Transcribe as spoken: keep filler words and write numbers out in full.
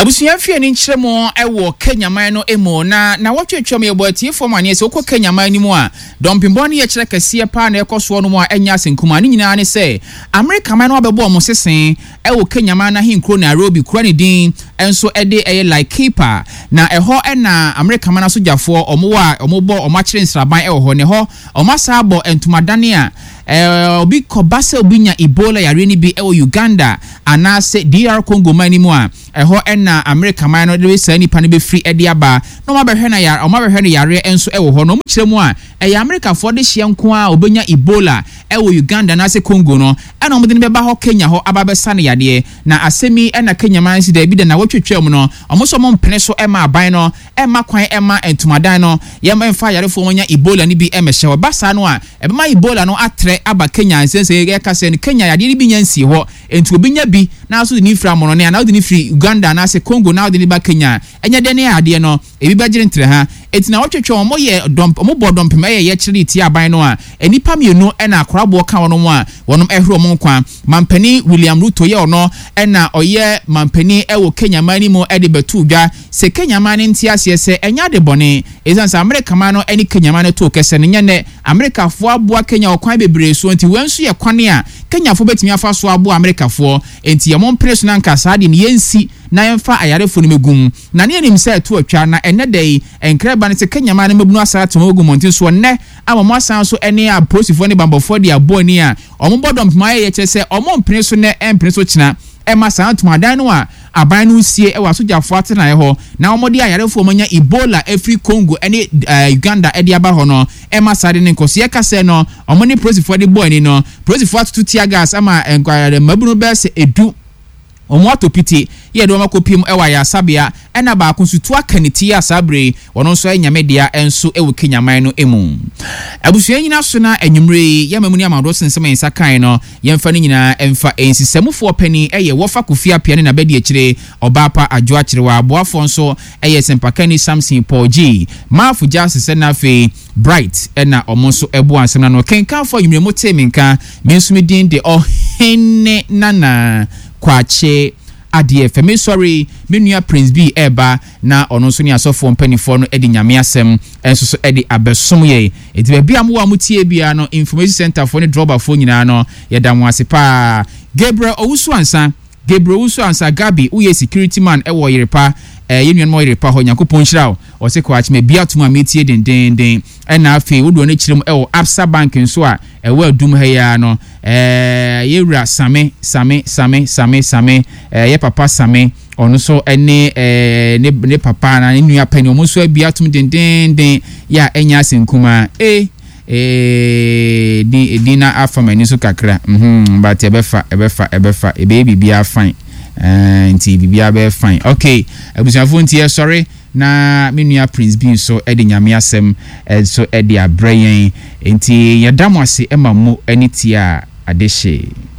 Abusuya fie ni nkyeremo ewo Kenya man no emo na na watwetwem ye boatie fo mane se okọ Kenya man ni mu a dompimbo ne ye kyerɛ kase pa na ekoso no mu a enya asenkuma ne nyina ne se America man no abɛbɔ ɔmo sesen ewo Kenya man na hinkro Nairobi kura ne din enso ede eye like keeper na ɛhɔ ɛna America man asogyafoɔ ɔmo wa ɔmo bɔ ɔmo akyere nsraban ɛwɔ hɔ ne hɔ ɔmo asabɔ entumadane a eh obi kobasa obi nya Ebola yare ni bi ewo Uganda anase D R Congo man ni mu a ɛhɔ na America man no de say nipa ne be free ede aba no ma behwe na yare o ma behwe ne yare enso ewo hɔ no mo kyerɛ mu a ɛyɛ America fo de hye nko a obenya Ebola ewo Uganda na se Congo no ɛna mo de ne beba hɔ Kenya hɔ aba besa ne yade na asemi ɛna Kenya man si da bi de na watwetwam no ɔmo so mo mpene so ɛma aban no ɛma kwan ɛma entumadan no yɛma mfa yare fo mo nya Ebola ni bi ɛmɛhyɛ hɔ basa no a ɛbɛma Ebola no atre aba Kenya sense ye ka se Kenya yade ni bi nyansi hɔ entu obi nya bi na so de ni fra mo no ne na de ni free Uganda na se Congo na de ni ba Kenya enya de ne ade no ebi ba gire ntre ha etina wotwetwe omo ye domp omo bo domp me ye ye kyere ti aban no a enipa mienu e na akorabo ka wono mu a wonom ehro mo nkwa mampani William Ruto ye ono e na oye mampani e wo Kenya mani mu e de betu dwa se Kenya mani nti ase se enya de bone ezansa America man no eni Kenya mani to kese ne nyane America fo aboa Kenya okwan bebre so nti wensu ye kwane a Kenya fo betimi afa so aboa America fo enti ye mon preso na nka saade ne yensi na yemfa ayarefo no megum na ne anim se to atwa na ene dai enkreba ne se Kenya man mebunu asa to megum montin so ne ama mo asan so ene a posifo ne bambofo de abo ni a omo bodom pima ye kyere se omo mpene so ne empene so kyina ema san tumadan no a aban no sie e waso gyafo atena ye ho na omo de ayarefo manya Ebola every Congo ene uh, Uganda e de aba ho no ema sade ne nkoso ye kase no omo ne posifo de boy ni no posifo atutu tia gas ama enkware mabunu be se edu omo atopiti ye de omakopim ewa ya sabia ena ba konsutu akaniti ya sabre wono so enyamedia enso ewo Kenya man no emu abusua nyina so na enwumre ya mamuni amado sensem ensa kan no yemfa ni nyina emfa ensisamufo pani eye wofa kofia piane na bedi akire obapa adwo akirewa aboafo nso eye sempakani Samson Paul G mafu jasese na fe bright ena omonso ebu ansem na no kenkan fo nwumre moteminka mensumidin de ohene nana kwache adie femi sorry menua Prince B eba na ono so ni asofo mpanifo no edi nyame asem enso so edi abesom ye edi ba bia mo wa mutie bia no information center fo ne dropper fo nyina no yeda mo asepa Gabriel Owusu ansa Gabriel Owusu ansa Gabi uye security man ewo yerepa eh yenuan mo yerepa ho Yakopon hirawo o se ko achime bia tuma metie den den den ena afi wodo ne kyerem ewo Absa Bank nso a ewo adum ha ya no eh yewura same same same same same eh ye papa same ono so ene eh ne, ne papa na ne nua pani omo so bia tum den den den ya enya asenkuma eh eh di dina afama ni so kakra mhm but ebefa ebefa ebefa e baby bia fine eh nti bibia be fine okay abusuafo nti sorry na menua Prince B so edi nyame asem so edi abrayen nti yadamwase ema mo enitia adehye